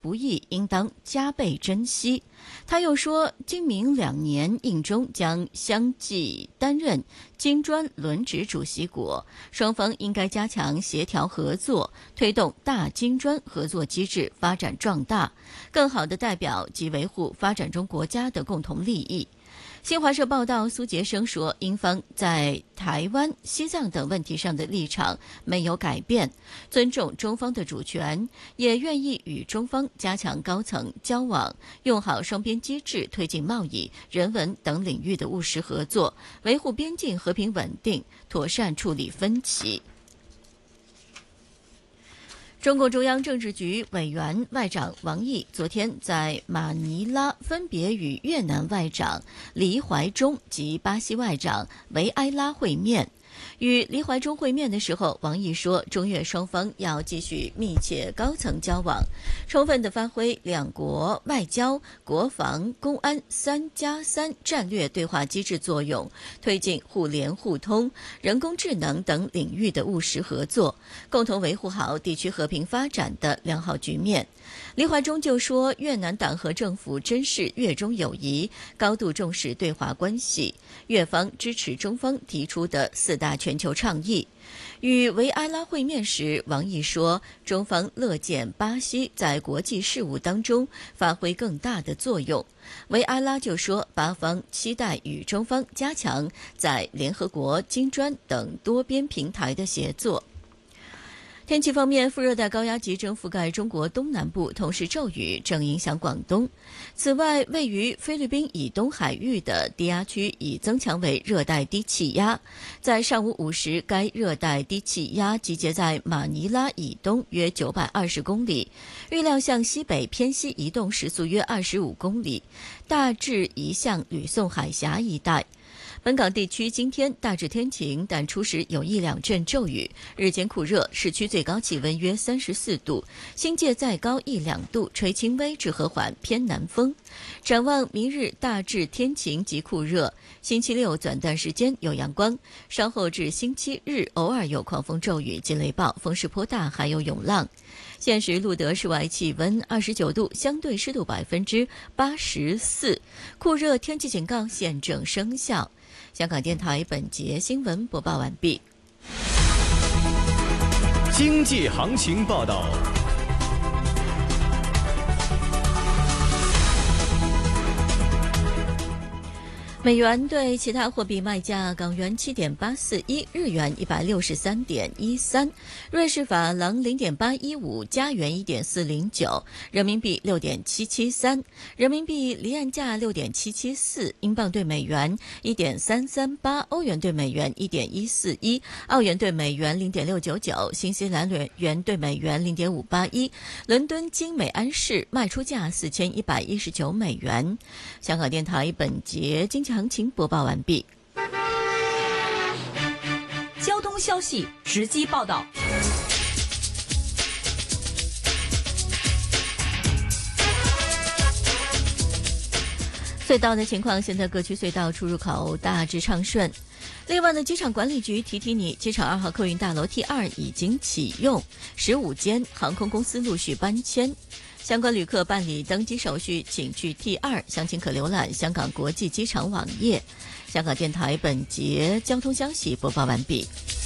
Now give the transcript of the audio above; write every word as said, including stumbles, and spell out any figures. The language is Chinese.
不易，应当加倍珍惜。他又说，今明两年印中将相继担任金砖轮值主席国，双方应该加强协调合作，推动大金砖合作机制发展壮大，更好地代表及维护发展中国家的共同利益。新华社报道，苏杰生说，英方在台湾、西藏等问题上的立场没有改变，尊重中方的主权，也愿意与中方加强高层交往，用好双边机制，推进贸易、人文等领域的务实合作，维护边境和平稳定，妥善处理分歧。中共中央政治局委员外长王毅昨天在马尼拉分别与越南外长黎怀中及巴西外长维埃拉会面。与黎怀中会面的时候，王毅说，中越双方要继续密切高层交往，充分地发挥两国外交、国防、公安三加三战略对话机制作用，推进互联互通、人工智能等领域的务实合作，共同维护好地区和平发展的良好局面。黎怀中就说，越南党和政府珍视越中友谊，高度重视对华关系，越方支持中方提出的四大全球倡议。与维埃拉会面时，王毅说，中方乐见巴西在国际事务当中发挥更大的作用。维埃拉就说，巴方期待与中方加强在联合国、金砖等多边平台的协作。天气方面，副热带高压脊正覆盖中国东南部，同时骤雨正影响广东。此外，位于菲律宾以东海域的低压区已增强为热带低气压。在上午五时，该热带低气压集结在马尼拉以东约九百二十公里，预料向西北偏西移动，时速约二十五公里，大致移向吕宋海峡一带。本港地区今天大致天晴，但初时有一两阵骤雨，日间酷热，市区最高气温约三十四度，新界再高一两度，吹轻微至和缓偏南风。展望明日大致天晴及酷热，星期六短暂时间有阳光，稍后至星期日偶尔有狂风骤雨及雷暴，风势颇大，还有涌浪。现时路德室外气温二十九度，相对湿度百分之八十四，酷热天气警告现正生效。香港电台本节新闻播报完毕。 经济行情报道。 美元对其他货币卖价：港元七点八四一，日元一百六十三点一三，瑞士法郎零点八一五，加元一点四零九，人民币六点七七三，人民币离岸价六点七七四，英镑对美元一点三三八，欧元对美元一点一四一，澳元对美元零点六九九，新西兰元对美元零点五八一。伦敦金美安士卖出价四千一百一十九美元。香港电台本节经济行情播报完毕。 交通消息直击报道。 隧道的情况，现在各区隧道出入口大致畅顺。另外呢，机场管理局提提你，机场二号客运大楼 T 二 已经启用，十五间航空公司陆续搬迁。相关旅客办理登机手续，请去 T 二，详情可浏览香港国际机场网页。香港电台本节交通消息播报完毕。